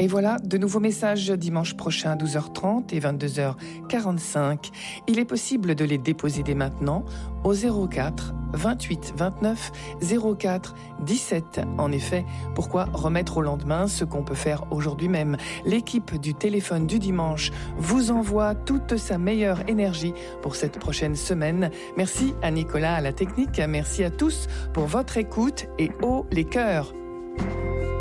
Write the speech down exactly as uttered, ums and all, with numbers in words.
Et voilà, de nouveaux messages dimanche prochain à douze heures trente et vingt-deux heures quarante-cinq. Il est possible de les déposer dès maintenant au zéro quatre vingt-huit vingt-neuf zéro quatre dix-sept. En effet, pourquoi remettre au lendemain ce qu'on peut faire aujourd'hui même? L'équipe du téléphone du dimanche vous envoie toute sa meilleure énergie pour cette prochaine semaine. Merci à Nicolas à la technique, merci à tous pour votre écoute et haut les cœurs.